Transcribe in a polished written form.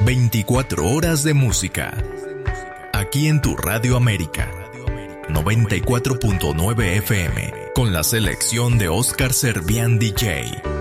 24 horas de música. Aquí en tu Radio América. 94.9 FM. Con la selección de Oscar Servián DJ.